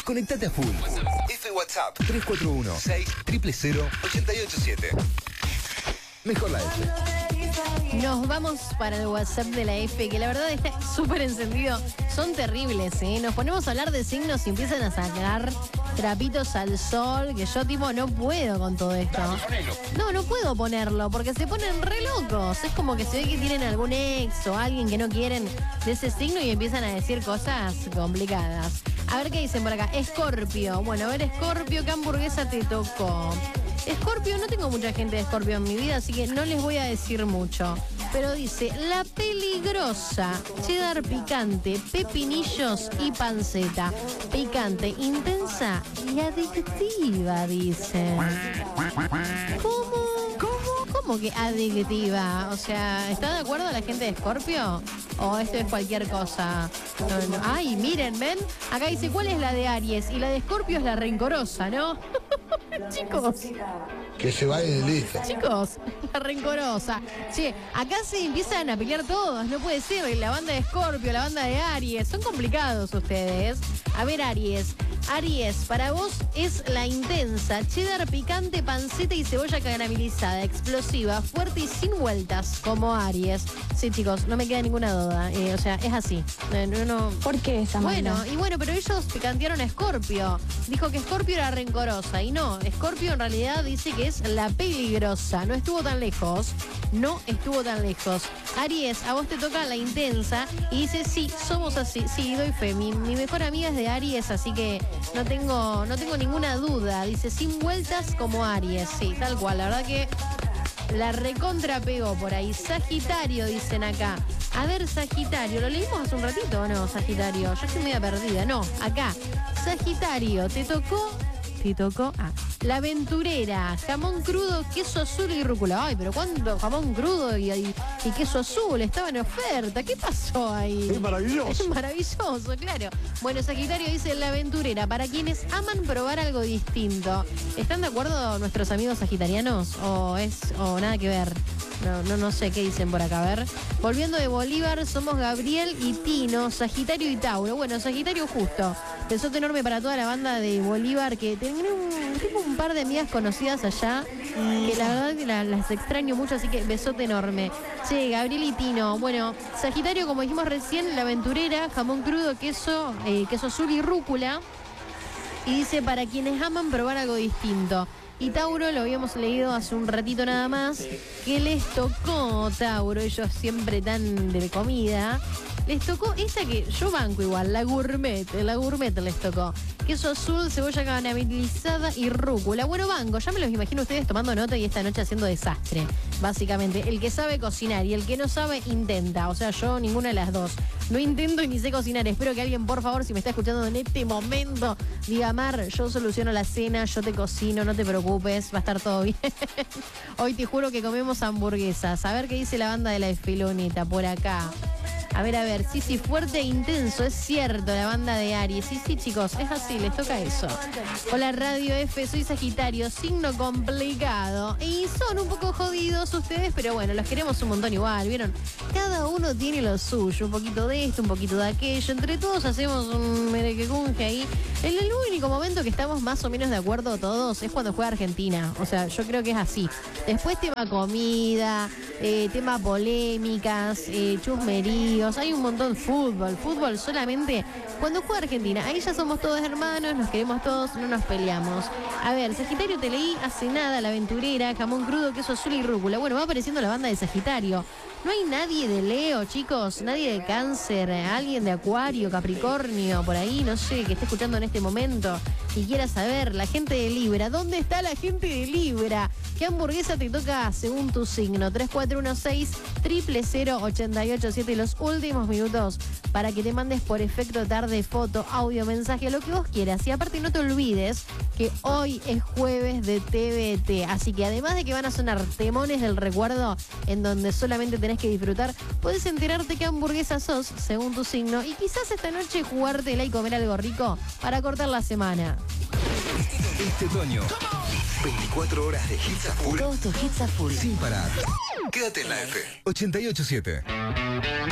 Conectate a full. WhatsApp 341-600-887. Mejor la F. Nos vamos para el WhatsApp de la F, que la verdad está súper encendido. Son terribles, ¿eh? Nos ponemos a hablar de signos y empiezan a sacar trapitos al sol, que yo tipo no puedo con todo esto. No puedo ponerlo, porque se ponen re locos. Es como que se ve que tienen algún ex o alguien que no quieren de ese signo y empiezan a decir cosas complicadas. A ver qué dicen por acá. Escorpio. Bueno, a ver, Escorpio, ¿qué hamburguesa te tocó? Escorpio, no tengo mucha gente de Escorpio en mi vida, así que no les voy a decir mucho. Pero dice, la peligrosa, cheddar picante, pepinillos y panceta. Picante, intensa y adictiva, dice. ¿Cómo que adictiva? O sea, ¿está de acuerdo la gente de Escorpio? ¿O esto es cualquier cosa? No. Ay, miren, ¿ven? Acá dice, ¿cuál es la de Aries? Y la de Escorpio es la rencorosa, ¿no? Chicos. Que se vaya de lista. Chicos, la rencorosa. Che, acá se empiezan a pelear todos, no puede ser. La banda de Escorpio, la banda de Aries. Son complicados ustedes. A ver, Aries. Aries, para vos es la intensa, cheddar picante, panceta y cebolla caramelizada, explosiva, fuerte y sin vueltas, como Aries. Sí, chicos, no me queda ninguna duda. O sea, es así. No. ¿Por qué esa Bueno, pero ellos picantearon a Escorpio. Dijo que Escorpio era rencorosa. Y no, Escorpio en realidad dice que es la peligrosa. No estuvo tan lejos. Aries, a vos te toca la intensa. Y dice, sí, somos así. Sí, doy fe. Mi mejor amiga es de Aries, así que no tengo ninguna duda. Dice, sin vueltas como Aries. Sí, tal cual. La verdad que la recontra pegó por ahí. Sagitario, dicen acá. A ver, Sagitario, ¿lo leímos hace un ratito o no, Sagitario? Yo estoy media perdida. No, acá. Sagitario, te tocó. La aventurera, jamón crudo, queso azul y rúcula. Ay, pero ¿cuánto jamón crudo y queso azul? Estaba en oferta. ¿Qué pasó ahí? Es maravilloso. Es maravilloso, claro. Bueno, Sagitario dice la aventurera, para quienes aman probar algo distinto. ¿Están de acuerdo nuestros amigos sagitarianos? ¿O nada que ver? No sé qué dicen por acá. A ver. Volviendo de Bolívar, somos Gabriel y Tino, Sagitario y Tauro. Bueno, Sagitario justo. Besote enorme para toda la banda de Bolívar, que tengo un par de amigas conocidas allá, que la verdad que las extraño mucho, así que besote enorme. Che, Gabriel y Tino. Bueno, Sagitario, como dijimos recién, la aventurera, jamón crudo, queso azul y rúcula. Y dice, para quienes aman probar algo distinto. Y Tauro, lo habíamos leído hace un ratito nada más, que les tocó, Tauro, ellos siempre tan de comida, les tocó esta que yo banco igual, la gourmet les tocó. Queso azul, cebolla caramelizada y rúcula. Bueno, banco, ya me los imagino ustedes tomando nota y esta noche haciendo desastre, básicamente. El que sabe cocinar y el que no sabe, intenta. O sea, yo ninguna de las dos. No intento y ni sé cocinar. Espero que alguien, por favor, si me está escuchando en este momento, diga, Mar, yo soluciono la cena, yo te cocino, no te preocupes, va a estar todo bien. Hoy te juro que comemos hamburguesas. A ver qué dice la banda de la Esfiloneta por acá. A ver, sí, fuerte e intenso, es cierto, la banda de Aries. Sí, chicos, es así, les toca eso. Hola, Radio F, soy Sagitario, signo complicado. Y son un poco jodidos ustedes, pero bueno, los queremos un montón igual, ¿vieron? Cada uno tiene lo suyo, un poquito de esto, un poquito de aquello. Entre todos hacemos un merequecunje ahí. El único momento que estamos más o menos de acuerdo todos es cuando juega Argentina. O sea, yo creo que es así. Después tema comida, tema polémicas, chusmeríos. Hay un montón de fútbol solamente cuando juega Argentina. Ahí ya somos todos hermanos, nos queremos todos, no nos peleamos. A ver, Sagitario, te leí hace nada, la aventurera, jamón crudo, queso azul y rúcula. Bueno, va apareciendo la banda de Sagitario. No hay nadie de Leo, chicos, nadie de Cáncer, alguien de Acuario, Capricornio, por ahí, no sé, que esté escuchando en este momento y quiera saber, la gente de Libra. ¿Dónde está la gente de Libra? ¿Qué hamburguesa te toca según tu signo? 3416-000887, los últimos minutos para que te mandes por efecto tarde foto, audio, mensaje, lo que vos quieras. Y aparte no te olvides que hoy es jueves de TBT, así que además de que van a sonar temones del recuerdo en donde solamente tenés que disfrutar, podés enterarte qué hamburguesa sos según tu signo y quizás esta noche jugártela y comer algo rico para cortar la semana. Este otoño, 24 horas de hits a full. Todos tus hits a full. Sin parar. Quédate en la F. 88.7.